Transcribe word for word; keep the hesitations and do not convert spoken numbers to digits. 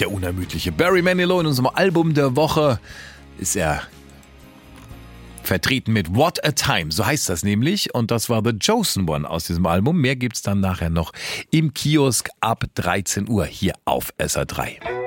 Der unermüdliche Barry Manilow in unserem Album der Woche ist er vertreten mit What a Time, so heißt das nämlich. Und das war The Chosen One aus diesem Album. Mehr gibt's dann nachher noch im Kiosk ab dreizehn Uhr hier auf S R drei.